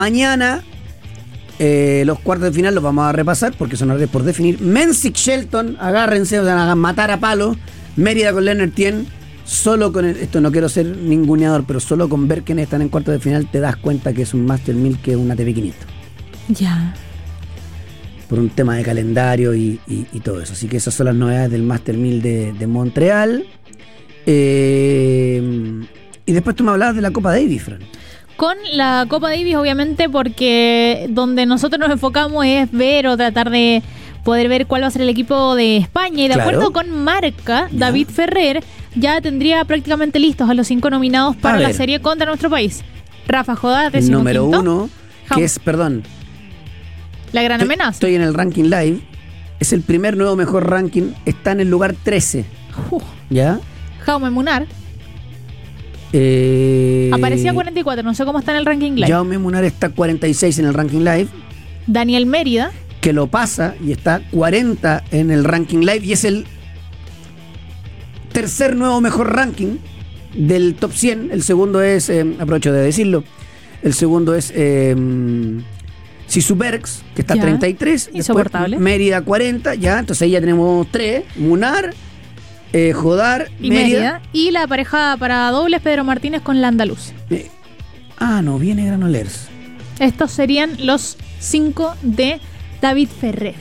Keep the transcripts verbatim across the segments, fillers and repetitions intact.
Mañana eh, los cuartos de final los vamos a repasar porque son horarios por definir. Mensik Shelton, agárrense, o sea, a matar a palo. Mérida con Leonard Tien. Solo con el, esto no quiero ser ninguneador, pero solo con ver quiénes están en cuartos de final te das cuenta que es un Master mil que es una T V quinientos. Ya. Por un tema de calendario y, y, y todo eso. Así que esas son las novedades del Master mil de, de Montreal. Eh, y después tú me hablabas de la Copa Davis, Fran. Con la Copa Davis, obviamente, porque donde nosotros nos enfocamos es ver o tratar de poder ver cuál va a ser el equipo de España. Y de claro. acuerdo con Marca, ya. David Ferrer ya tendría prácticamente listos a los cinco nominados para la serie contra nuestro país. Rafa Jodá, el número uno, que es, perdón, la gran estoy, amenaza. Estoy en el ranking live. Es el primer nuevo mejor ranking. Está en el lugar trece. Uh. ¿Ya? Jaume Munar. Eh, Aparecía cuarenta y cuatro, no sé cómo está en el ranking live. Jaume Munar está cuarenta y seis en el ranking live. Daniel Mérida, que lo pasa y está cuarenta en el ranking live y es el tercer nuevo mejor ranking del top cien. El segundo es, eh, aprovecho de decirlo, el segundo es eh, Sisu Bergs, que está ya. treinta y tres. Insoportable. Después, Mérida cuarenta, ya, entonces ahí ya tenemos tres. Munar, eh, Jodar, y Mérida. Mérida. Y la pareja para dobles, Pedro Martínez con la Andaluz. Eh, ah, no, viene Granollers. Estos serían los cinco de David Ferrer.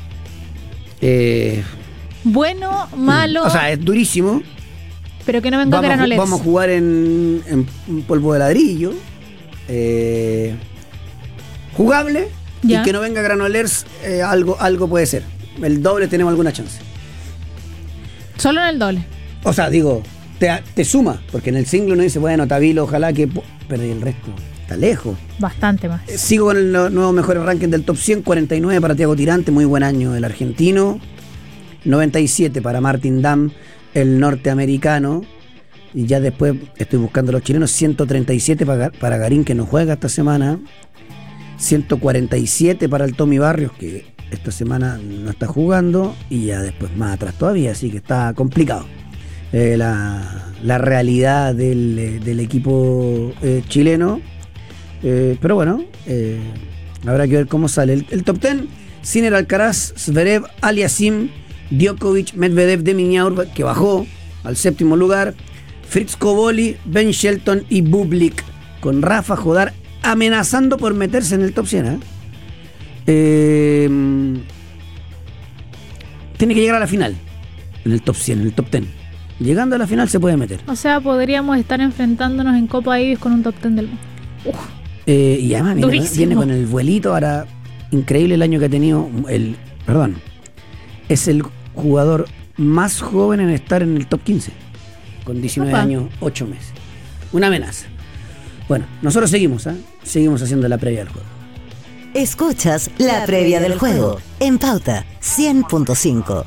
Eh, bueno, malo. O sea, es durísimo. Pero que no venga vamos, Granollers. Vamos a jugar en, en polvo de ladrillo. Eh, jugable. Ya. Y que no venga Granollers, eh, algo, algo puede ser. El doble tenemos alguna chance. Solo en el doble. O sea, digo, te, te suma. Porque en el single uno dice, bueno, Tabilo, ojalá que... Pero el resto está lejos. Bastante más. Eh, sigo con el nuevo mejor ranking del top cien. cuarenta y nueve para Thiago Tirante, muy buen año el argentino. noventa y siete para Martin Damm, el norteamericano. Y ya después estoy buscando los chilenos. ciento treinta y siete para, para Garín, que no juega esta semana. ciento cuarenta y siete para el Tommy Barrios, que esta semana no está jugando. Y ya después más atrás todavía, así que está complicado. Eh, la, la realidad del, del equipo eh, chileno. Eh, pero bueno, eh, habrá que ver cómo sale. El, el top diez, Sinner, Alcaraz, Zverev, Aliasim, Djokovic, Medvedev, Demiñaur, que bajó al séptimo lugar, Fritz Koboli, Ben Shelton y Bublik, con Rafa Jodar amenazando por meterse en el top cien. ¿eh? Eh, tiene que llegar a la final, en el top cien, en el top diez. Llegando a la final se puede meter. O sea, podríamos estar enfrentándonos en Copa Davis con un top diez del mundo. Uf. Eh, y además mira, viene con el vuelito. Ahora, increíble el año que ha tenido. El, perdón, es el jugador más joven en estar en el top quince. Con diecinueve Opa. años, ocho meses. Una amenaza. Bueno, nosotros seguimos, ¿eh? Seguimos haciendo la previa del juego. Escuchas la previa del juego en Pauta cien punto cinco.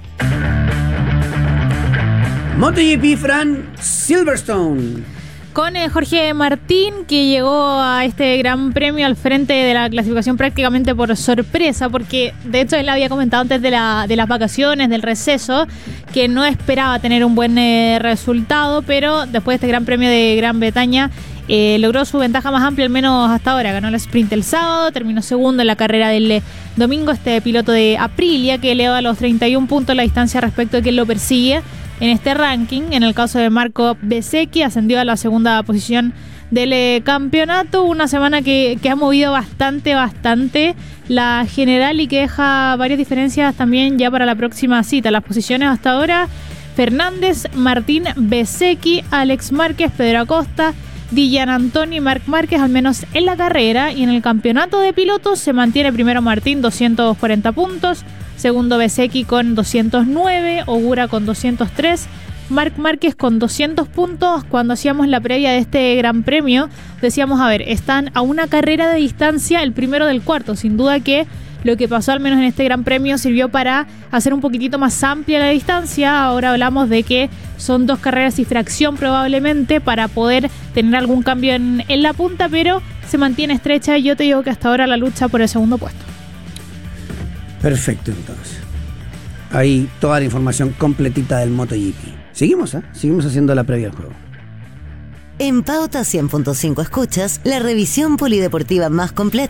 MotoGP, Fran, Silverstone. Con eh, Jorge Martín, que llegó a este gran premio al frente de la clasificación prácticamente por sorpresa, porque de hecho él había comentado antes de, la, de las vacaciones, del receso, que no esperaba tener un buen eh, resultado, pero después de este gran premio de Gran Bretaña eh, logró su ventaja más amplia, al menos hasta ahora. Ganó el sprint el sábado, terminó segundo en la carrera del eh, domingo, este piloto de Aprilia, que eleva los treinta y un puntos la distancia respecto de quien lo persigue en este ranking. En el caso de Marco Bezzecchi, ascendió a la segunda posición del eh, campeonato. Una semana que, que ha movido bastante, bastante la general y que deja varias diferencias también ya para la próxima cita. Las posiciones hasta ahora: Fernández, Martín, Bezzecchi, Alex Márquez, Pedro Acosta, Dillan Antoni, Marc Márquez, al menos en la carrera. Y en el campeonato de pilotos se mantiene primero Martín, doscientos cuarenta puntos. Segundo Bezzecchi con doscientos nueve, Ogura con doscientos tres, Marc Márquez con doscientos puntos. Cuando hacíamos la previa de este gran premio, decíamos, a ver, están a una carrera de distancia el primero del cuarto. Sin duda que lo que pasó al menos en este gran premio sirvió para hacer un poquitito más amplia la distancia. Ahora hablamos de que son dos carreras y fracción probablemente para poder tener algún cambio en, en la punta, pero se mantiene estrecha y yo te digo que hasta ahora la lucha por el segundo puesto. Perfecto, entonces. Ahí toda la información completita del MotoGP. Seguimos, ¿eh? Seguimos haciendo la previa del juego. En Pauta cien punto cinco escuchas la revisión polideportiva más completa